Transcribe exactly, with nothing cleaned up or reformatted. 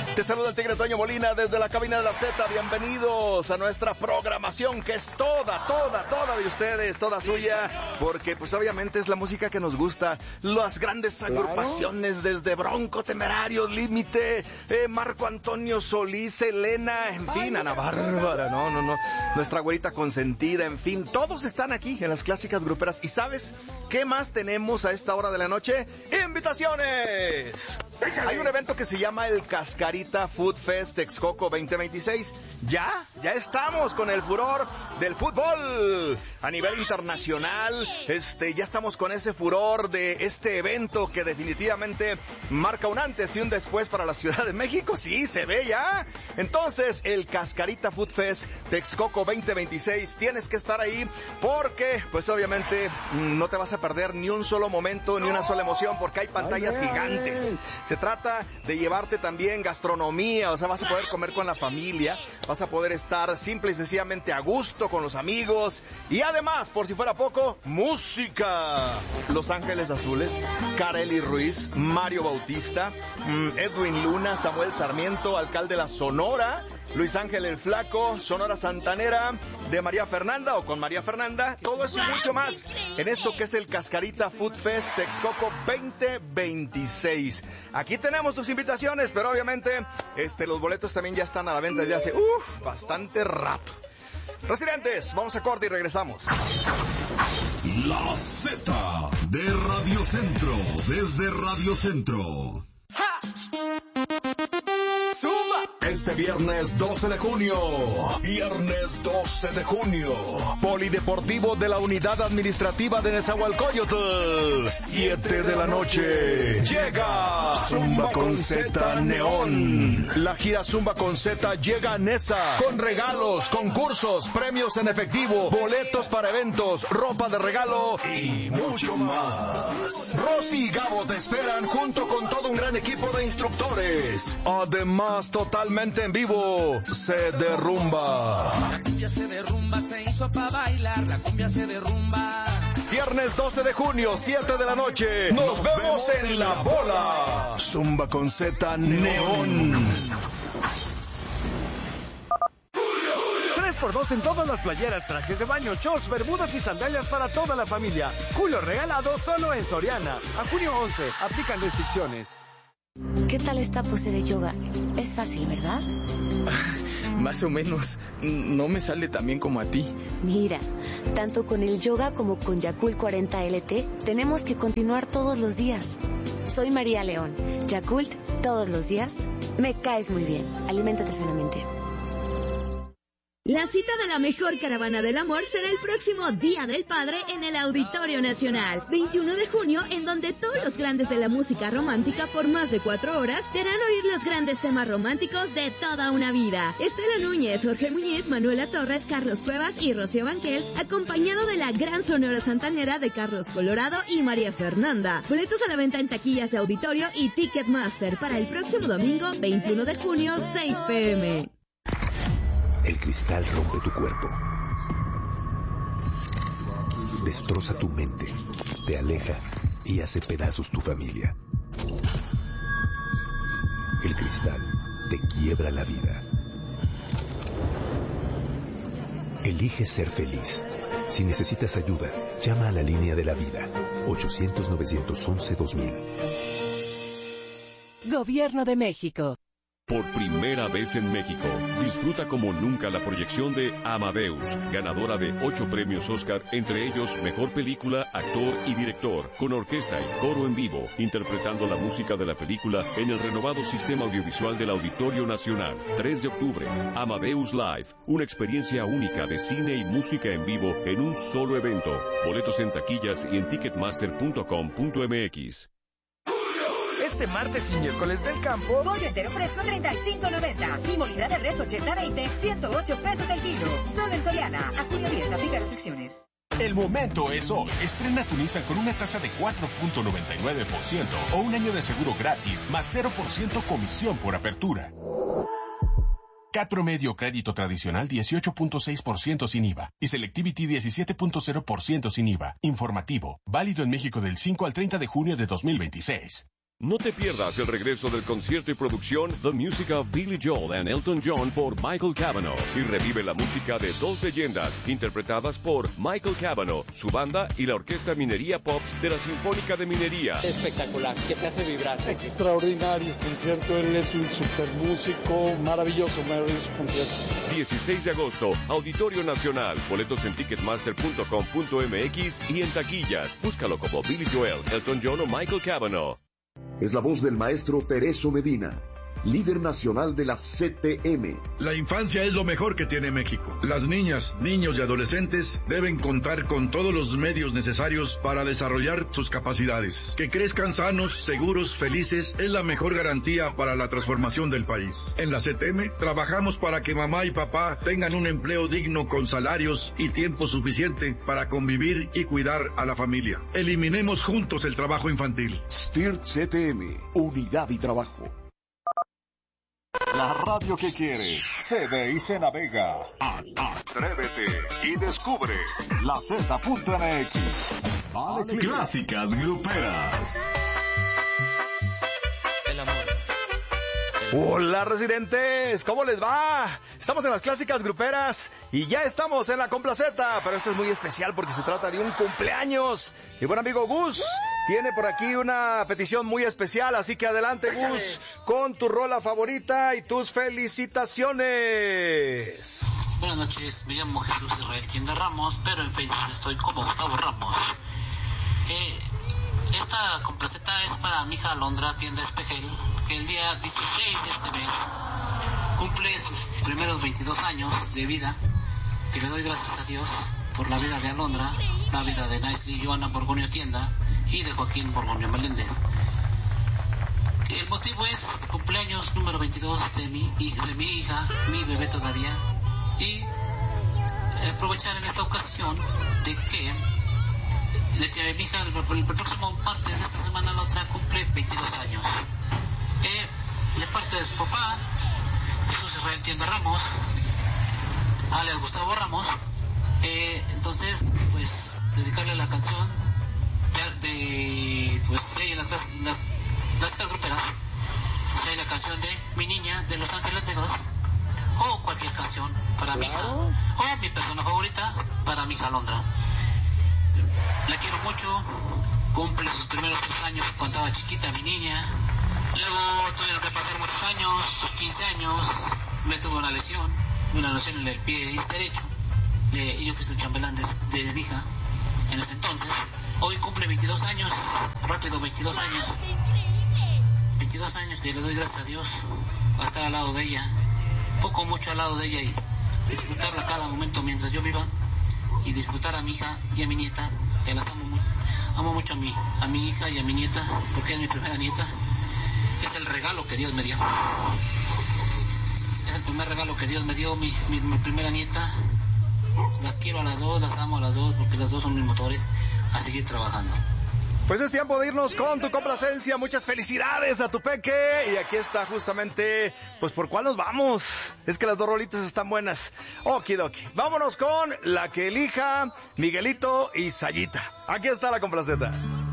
Te saluda el Tigre Toño Molina desde la cabina de la Z. Bienvenidos a nuestra programación, que es toda, toda, toda de ustedes, toda suya, porque pues obviamente es la música que nos gusta. Las grandes agrupaciones, claro, desde Bronco, Temerarios, Límite, eh, Marco Antonio Solís, Elena, en fin, Ana Bárbara, no, no, no, nuestra güerita consentida, en fin, todos están aquí en las clásicas gruperas. ¿Y sabes qué más tenemos a esta hora de la noche? ¡Invitaciones! Hay un evento que se llama el Cascarita Food Fest Texcoco veinte veintiséis. Ya, ya estamos con el furor del fútbol a nivel internacional. Este, ya estamos con ese furor de este evento que definitivamente marca un antes y un después para la Ciudad de México. Sí, se ve ya. Entonces, el Cascarita Food Fest Texcoco veinte veintiséis, tienes que estar ahí porque, pues obviamente, no te vas a perder ni un solo momento, ni una sola emoción, porque hay pantallas gigantes. Se trata de llevarte también gastronomía, o sea, vas a poder comer con la familia, vas a poder estar simple y sencillamente a gusto con los amigos, y además, por si fuera poco, música. Los Ángeles Azules, Kareli Ruiz, Mario Bautista, Edwin Luna, Samuel Sarmiento, alcalde de la Sonora, Luis Ángel el Flaco, Sonora Santanera, de María Fernanda o con María Fernanda, todo eso y mucho más en esto que es el Cascarita Food Fest Texcoco veinte veintiséis. Aquí tenemos tus invitaciones, pero obviamente este, los boletos también ya están a la venta desde hace uf, bastante rato. Residentes, vamos a corte y regresamos. La Z de Radio Centro, desde Radio Centro. ¡Ja! Este viernes doce de junio, viernes doce de junio, Polideportivo de la Unidad Administrativa de Nezahualcóyotl, siete de la noche, llega Zumba con Z Neón. La gira Zumba con Z llega a Neza, con regalos, concursos, premios en efectivo, boletos para eventos, ropa de regalo y mucho más. Rosy y Gabo te esperan junto con todo un gran equipo de instructores. Además, totalmente en vivo, se derrumba. La cumbia se derrumba, se hizo pa' bailar, la cumbia se derrumba. Viernes doce de junio, siete de la noche, nos, nos vemos, vemos en, en la bola. Zumba con Z Neón. tres por dos en todas las playeras, trajes de baño, shorts, bermudas y sandalias para toda la familia. Julio regalado solo en Soriana. A junio once, aplican restricciones. ¿Qué tal esta pose de yoga? Es fácil, ¿verdad? Más o menos. No me sale tan bien como a ti. Mira, tanto con el yoga como con Yakult cuarenta L T, tenemos que continuar todos los días. Soy María León. Yakult, todos los días. Me caes muy bien. Aliméntate sanamente. La cita de la mejor caravana del amor será el próximo Día del Padre en el Auditorio Nacional, veintiuno de junio, en donde todos los grandes de la música romántica por más de cuatro horas te harán oír los grandes temas románticos de toda una vida. Estela Núñez, Jorge Muñiz, Manuela Torres, Carlos Cuevas y Rocío Banquels, acompañado de la gran Sonora Santanera de Carlos Colorado y María Fernanda. Boletos a la venta en taquillas de auditorio y Ticketmaster para el próximo domingo, veintiuno de junio, seis pe eme. El cristal rompe tu cuerpo, destroza tu mente, te aleja y hace pedazos tu familia. El cristal te quiebra la vida. Elige ser feliz. Si necesitas ayuda, llama a la línea de la vida, ochocientos, novecientos once, dos mil. Gobierno de México. Por primera vez en México, disfruta como nunca la proyección de Amadeus, ganadora de ocho premios Oscar, entre ellos Mejor Película, Actor y Director, con orquesta y coro en vivo, interpretando la música de la película en el renovado sistema audiovisual del Auditorio Nacional. tres de octubre, Amadeus Live, una experiencia única de cine y música en vivo en un solo evento. Boletos en taquillas y en ticketmaster punto com punto eme equis. Este martes y miércoles del campo, pollo entero fresco treinta y cinco noventa y molida de res ochenta veinte, ciento ocho pesos el kilo. Solo en Soriana, a junio diez, aplica restricciones. El momento es hoy. Estrena tu Nissan con una tasa de cuatro punto noventa y nueve por ciento o un año de seguro gratis más cero por ciento comisión por apertura. C A T promedio crédito tradicional dieciocho punto seis por ciento sin I V A y Selectivity diecisiete punto cero por ciento sin I V A. Informativo, válido en México del cinco al treinta de junio de dos mil veintiséis. No te pierdas el regreso del concierto y producción The Music of Billy Joel and Elton John por Michael Cavanaugh y revive la música de dos leyendas interpretadas por Michael Cavanaugh, su banda y la Orquesta Minería Pops de la Sinfónica de Minería. Espectacular, que te hace vibrar. Extraordinario concierto, él es un super músico, maravilloso, maravilloso concierto. dieciséis de agosto, Auditorio Nacional, boletos en ticketmaster punto com punto m x y en taquillas. Búscalo como Billy Joel, Elton John o Michael Cavanaugh. Es la voz del maestro Tereso Medina, líder nacional de la C T M. La infancia es lo mejor que tiene México. Las niñas, niños y adolescentes deben contar con todos los medios necesarios para desarrollar sus capacidades. Que crezcan sanos, seguros, felices es la mejor garantía para la transformación del país. En la C T M trabajamos para que mamá y papá tengan un empleo digno con salarios y tiempo suficiente para convivir y cuidar a la familia. Eliminemos juntos el trabajo infantil. S T I R C T M, Unidad y Trabajo. La radio que quieres se ve y se navega. Atrévete y descubre la Z punto M X. Vale, Clásicas gruperas. El amor. Hola residentes, ¿cómo les va? Estamos en las clásicas gruperas y ya estamos en la complaceta, pero esto es muy especial porque se trata de un cumpleaños. Mi buen amigo Gus tiene por aquí una petición muy especial, así que adelante Gus con tu rola favorita y tus felicitaciones. Buenas noches, me llamo Jesús Israel Tienda Ramos, pero en Facebook estoy como Gustavo Ramos. Eh, esta complaceta es para mi hija Alondra Tienda Espejel, que el día dieciséis de este mes cumple sus primeros veintidós años de vida, que le doy gracias a Dios por la vida de Alondra, la vida de Nicely Joana Borgonio Tienda y de Joaquín Borgonio Meléndez. El motivo es cumpleaños número veintidós de mi hija, de mi hija, mi bebé todavía, y aprovechar en esta ocasión de que de que mi hija el, el próximo martes de esta semana la otra cumple veintidós años. Eh, de parte de su papá, Jesús Israel Tienda Ramos, alias Gustavo Ramos, eh, entonces pues dedicarle la canción de pues ella, las, las, las clásicas gruperas, o sea, la canción de Mi Niña de Los Ángeles Negros, o cualquier canción para mi hija, o mi persona favorita para mi hija Alondra. La quiero mucho, cumple sus primeros tres años cuando estaba chiquita mi niña. Luego tuvieron que pasar muchos años, sus quince años, me tuvo una lesión, una lesión en el pie derecho, le, y yo fui su chambelán de, de mi hija en ese entonces. Hoy cumple veintidós años, rápido veintidós años, veintidós años que le doy gracias a Dios a estar al lado de ella, poco mucho al lado de ella y disfrutarla cada momento mientras yo viva y disfrutar a mi hija y a mi nieta, que las amo mucho, amo mucho a mi, a mi hija y a mi nieta porque es mi primera nieta. Es el regalo que Dios me dio. Es el primer regalo que Dios me dio, mi, mi, mi primera nieta. Las quiero a las dos, las amo a las dos, porque las dos son mis motores a seguir trabajando. Pues es tiempo de irnos con tu complacencia. Muchas felicidades a tu peque. Y aquí está justamente, pues por cuál nos vamos. Es que las dos rolitas están buenas. Okidoki. Vámonos con la que elija Miguelito y Sayita. Aquí está la complaceta.